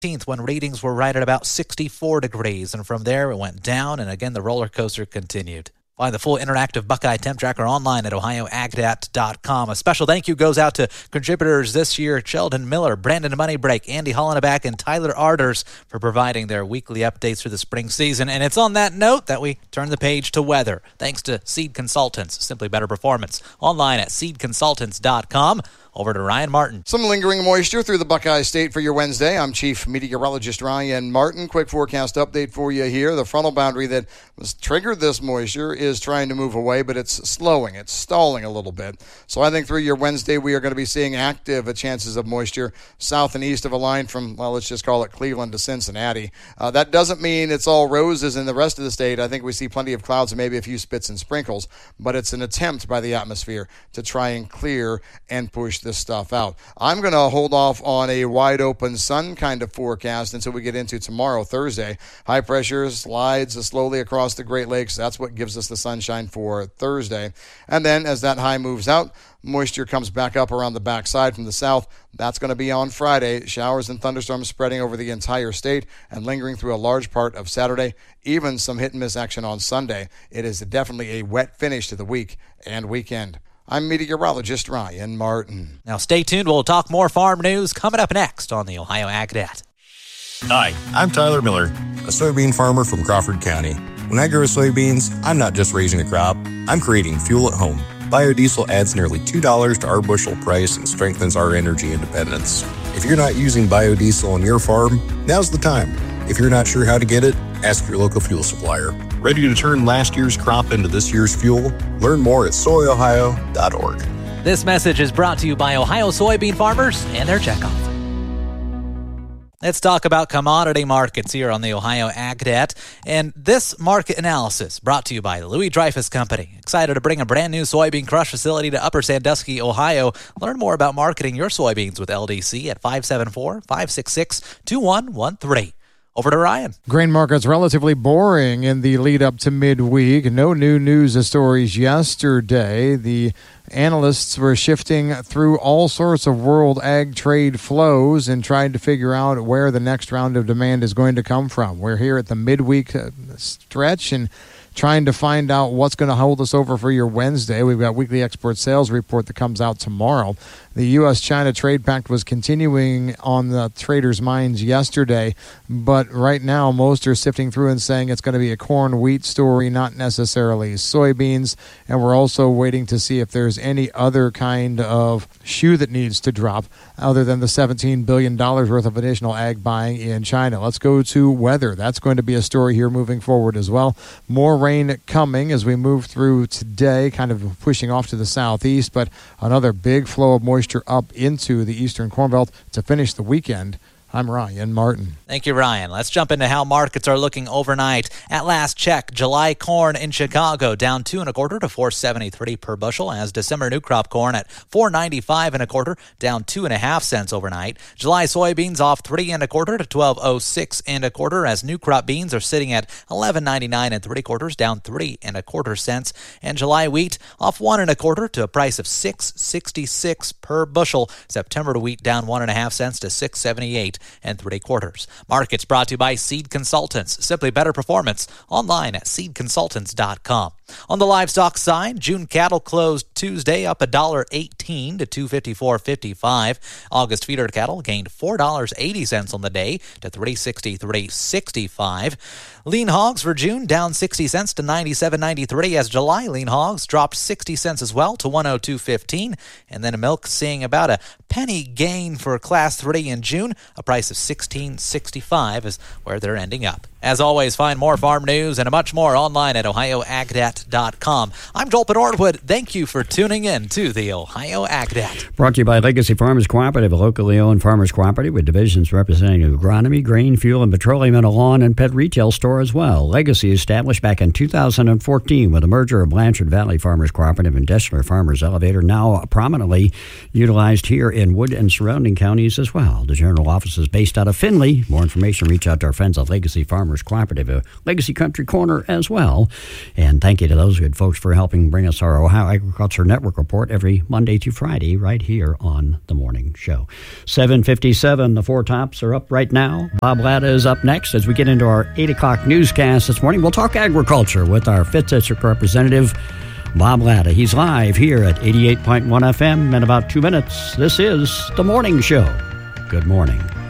when readings were right at about 64 degrees, and from there it went down, and again the roller coaster continued. Find the full interactive Buckeye Temp Tracker online at ohioagdat.com. A special thank you goes out to contributors this year, Sheldon Miller, Brandon Moneybreak, Andy Hollenbeck, and Tyler Arders for providing their weekly updates for the spring season. And it's on that note that we turn the page to weather. Thanks to Seed Consultants, simply better performance. Online at seedconsultants.com. Over to Ryan Martin. Some lingering moisture through the Buckeye State for your Wednesday. I'm Chief Meteorologist Ryan Martin. Quick forecast update for you here. The frontal boundary that was triggered this moisture is trying to move away, but it's slowing. It's stalling a little bit. So I think through your Wednesday, we are going to be seeing active chances of moisture south and east of a line from, well, let's just call it Cleveland to Cincinnati. That doesn't mean it's all roses in the rest of the state. I think we see plenty of clouds and maybe a few spits and sprinkles, but it's an attempt by the atmosphere to try and clear and push this stuff out. I'm going to hold off on a wide open sun kind of forecast until we get into tomorrow, Thursday. High pressure slides slowly across the Great Lakes. That's what gives us the sunshine for Thursday. And then as that high moves out, moisture comes back up around the backside from the south. That's going to be on Friday. Showers and thunderstorms spreading over the entire state and lingering through a large part of Saturday, even some hit and miss action on Sunday. It is definitely a wet finish to the week and weekend. I'm meteorologist Ryan Martin. Now stay tuned. We'll talk more farm news coming up next on the Ohio Ag Dat. Hi, I'm Tyler Miller, a soybean farmer from Crawford County. When I grow soybeans, I'm not just raising a crop, I'm creating fuel at home. Biodiesel adds nearly $2 to our bushel price and strengthens our energy independence. If you're not using biodiesel on your farm, now's the time. If you're not sure how to get it, ask your local fuel supplier. Ready to turn last year's crop into this year's fuel? Learn more at soyohio.org. This message is brought to you by Ohio soybean farmers and their checkoff. Let's talk about commodity markets here on the Ohio Ag Dat. And this market analysis brought to you by the Louis Dreyfus Company. Excited to bring a brand new soybean crush facility to Upper Sandusky, Ohio. Learn more about marketing your soybeans with LDC at 574-566-2113. Over to Ryan. Grain markets relatively boring in the lead up to midweek. No new news stories yesterday. The analysts were shifting through all sorts of world ag trade flows and trying to figure out where the next round of demand is going to come from. We're here at the midweek stretch and trying to find out what's going to hold us over for your Wednesday. We've got weekly export sales report that comes out tomorrow. The U.S.-China trade pact was continuing on the traders' minds yesterday, but right now most are sifting through and saying it's going to be a corn-wheat story, not necessarily soybeans, and we're also waiting to see if there's any other kind of shoe that needs to drop other than the $17 billion worth of additional ag buying in China. Let's go to weather. That's going to be a story here moving forward as well. More rain coming as we move through today, kind of pushing off to the southeast, but another big flow of moisture up into the eastern Corn Belt to finish the weekend. I'm Ryan Martin. Thank you, Ryan. Let's jump into how markets are looking overnight. At last check, July corn in Chicago down 2 1/4 to $4.73 per bushel, as December new crop corn at $4.95 1/4, down 2.5 cents overnight. July soybeans off 3 1/4 to $12.06 1/4, as new crop beans are sitting at $11.99 3/4, down 3 1/4 cents. And July wheat off 1 1/4 to a price of $6.66 per bushel. September wheat down 1.5 cents to $6.78 3/4. Markets brought to you by Seed Consultants. Simply better performance. Online at seedconsultants.com. On the livestock side, June cattle closed Tuesday up $1.18 to $254.55. August feeder cattle gained $4.80 on the day to $363.65. Lean hogs for June down 60 cents to 97.93, as July lean hogs dropped 60 cents as well to 102.15. And then milk seeing about a penny gain for Class 3 in June. A price of $16.65 is where they're ending up. As always, find more farm news and much more online at ohioagdat.com. I'm Joel Norwood. Thank you for tuning in to the Ohio Ag Dat. Brought to you by Legacy Farmers Cooperative, a locally owned farmers cooperative with divisions representing agronomy, grain, fuel, and petroleum, and a lawn and pet retail store as well. Legacy established back in 2014 with a merger of Blanchard Valley Farmers Cooperative and Dessler Farmers Elevator, now prominently utilized here in Wood and surrounding counties as well. The general offices is based out of Findlay. More information, reach out to our friends at Legacy Farmers Cooperative, Legacy Country Corner as well. And thank you to those good folks for helping bring us our Ohio Agriculture Network report every Monday to Friday right here on The Morning Show. 7:57, the Four Tops are up right now. Bob Latta is up next as we get into our 8 o'clock newscast this morning. We'll talk agriculture with our 5th District Representative, Bob Latta. He's live here at 88.1 FM in about 2 minutes. This is The Morning Show. Good morning.